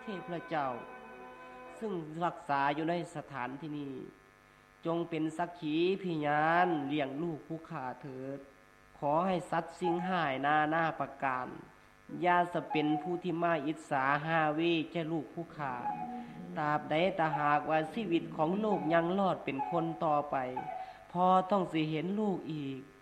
เทพเจ้าซึ่งรักษาอยู่ในสถานที่นี้จงเป็นสักขีพยานเลี้ยงลูกผู้ข้าเถิดขอให้สัตว์สิ่งหายนาประการอย่าสะเป็นผู้ที่มาอิจฉาหาเวแก่ลูกผู้ข้าตราบใดแต่หากว่าชีวิตของลูกยังรอดเป็นคนต่อไปพอต้องสิเห็นลูกอีก